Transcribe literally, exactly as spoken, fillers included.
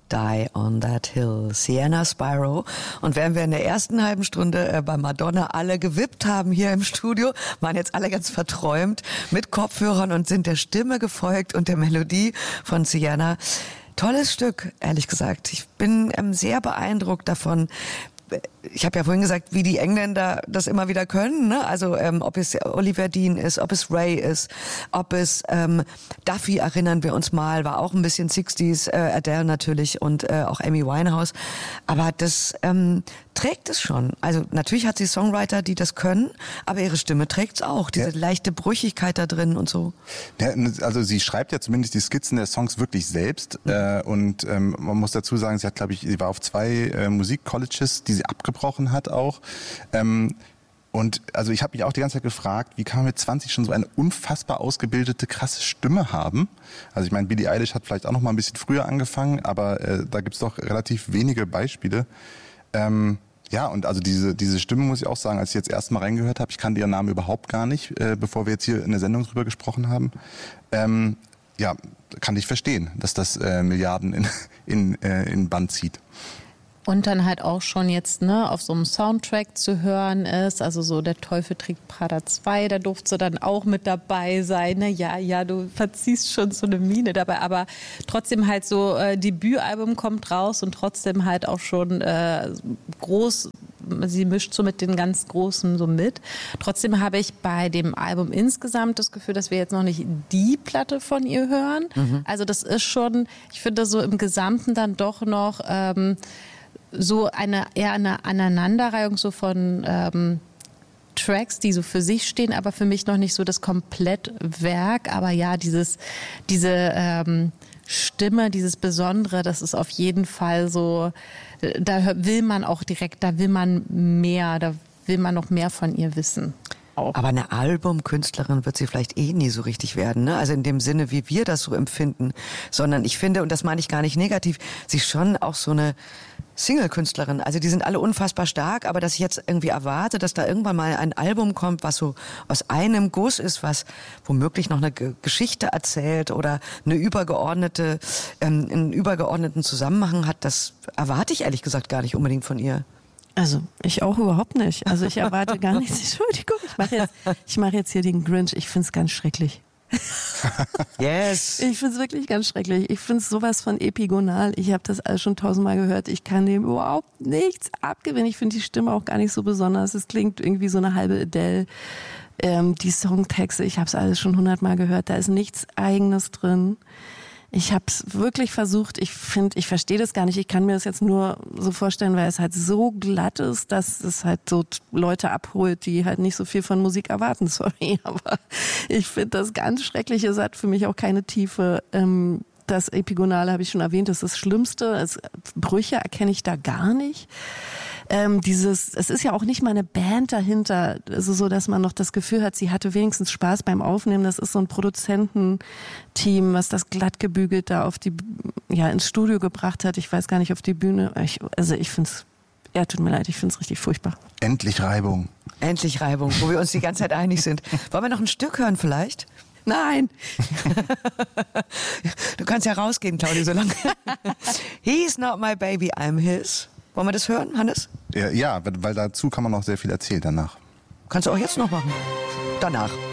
Die on That Hill, Sienna Spyro. Und während wir in der ersten halben Stunde äh, bei Madonna alle gewippt haben hier im Studio, waren jetzt alle ganz verträumt mit Kopfhörern und sind der Stimme gefolgt und der Melodie von Sienna. Tolles Stück, ehrlich gesagt. Ich bin ähm, sehr beeindruckt davon. Ich habe ja vorhin gesagt, wie die Engländer das immer wieder können, ne? Also ähm, ob es Oliver Dean ist, ob es Ray ist, ob es ähm, Duffy, erinnern wir uns mal, war auch ein bisschen sechziger, äh, Adele natürlich und äh, auch Amy Winehouse. Aber das ähm, trägt es schon. Also natürlich hat sie Songwriter, die das können, aber ihre Stimme trägt es auch. Diese ja. leichte Brüchigkeit da drin und so. Ja, also sie schreibt ja zumindest die Skizzen der Songs wirklich selbst. Mhm. Äh, und ähm, man muss dazu sagen, sie hat, glaube ich, sie war auf zwei äh, Musikcolleges, die sie abgebrochen hat auch. Ähm, und also ich habe mich auch die ganze Zeit gefragt, wie kann man mit zwanzig schon so eine unfassbar ausgebildete, krasse Stimme haben? Also ich meine, Billie Eilish hat vielleicht auch noch mal ein bisschen früher angefangen, aber äh, da gibt's doch relativ wenige Beispiele. Ähm, ja, und also diese diese Stimme, muss ich auch sagen, als ich jetzt erst mal reingehört habe, ich kannte ihren Namen überhaupt gar nicht, äh, bevor wir jetzt hier in der Sendung drüber gesprochen haben. Ähm, ja, kann ich verstehen, dass das äh, Milliarden in in äh, in Band zieht. Und dann halt auch schon jetzt ne, auf so einem Soundtrack zu hören ist, also so Der Teufel trägt Prada zwei, da durfte sie dann auch mit dabei sein. Ne? Ja, ja, du verziehst schon so eine Miene dabei, aber trotzdem halt so, äh, Debütalbum kommt raus und trotzdem halt auch schon äh, groß, sie mischt so mit den ganz Großen so mit. Trotzdem habe ich bei dem Album insgesamt das Gefühl, dass wir jetzt noch nicht die Platte von ihr hören. Mhm. Also das ist schon, ich finde so im Gesamten dann doch noch ähm, so eine eher eine Aneinanderreihung so von ähm, Tracks, die so für sich stehen, aber für mich noch nicht so das Komplettwerk. Aber ja, dieses, diese ähm, Stimme, dieses Besondere, das ist auf jeden Fall so, da will man auch direkt, da will man mehr, da will man noch mehr von ihr wissen. Auch. Aber eine Albumkünstlerin wird sie vielleicht eh nie so richtig werden, ne? Also in dem Sinne, wie wir das so empfinden. Sondern ich finde, und das meine ich gar nicht negativ, sie ist schon auch so eine Single-Künstlerin. Also die sind alle unfassbar stark, aber dass ich jetzt irgendwie erwarte, dass da irgendwann mal ein Album kommt, was so aus einem Guss ist, was womöglich noch eine G- Geschichte erzählt oder eine übergeordnete, ähm, einen übergeordneten Zusammenhang hat, das erwarte ich ehrlich gesagt gar nicht unbedingt von ihr. Also ich auch überhaupt nicht. Also ich erwarte gar nichts. Entschuldigung, ich mache jetzt, ich mache jetzt hier den Grinch. Ich finde es ganz schrecklich. Yes. Ich finde es wirklich ganz schrecklich. Ich finde es sowas von epigonal. Ich habe das alles schon tausendmal gehört. Ich kann dem überhaupt nichts abgewinnen. Ich finde die Stimme auch gar nicht so besonders. Es klingt irgendwie so eine halbe Adele. Ähm, die Songtexte, ich habe es alles schon hundertmal gehört. Da ist nichts Eigenes drin. Ich habe es wirklich versucht. Ich finde, ich verstehe das gar nicht. Ich kann mir das jetzt nur so vorstellen, weil es halt so glatt ist, dass es halt so Leute abholt, die halt nicht so viel von Musik erwarten. Sorry, aber ich finde das ganz schrecklich. Es hat für mich auch keine Tiefe. Ähm, das Epigonale habe ich schon erwähnt. Das ist das Schlimmste. Es, Brüche erkenne ich da gar nicht. Ähm, dieses, es ist ja auch nicht mal eine Band dahinter, also so, dass man noch das Gefühl hat, sie hatte wenigstens Spaß beim Aufnehmen. Das ist so ein Produzententeam, was das glatt gebügelt da auf die, ja, ins Studio gebracht hat. Ich weiß gar nicht, auf die Bühne. Ich, also ich finde es, ja, tut mir leid, ich finde es richtig furchtbar. Endlich Reibung. Endlich Reibung, wo wir uns die ganze Zeit einig sind. Wollen wir noch ein Stück hören vielleicht? Nein. Du kannst ja rausgehen, Claudia, so lange. He's not my baby, I'm his. Wollen wir das hören, Hannes? Ja, ja, weil dazu kann man noch sehr viel erzählen danach. Kannst du auch jetzt noch machen. Danach.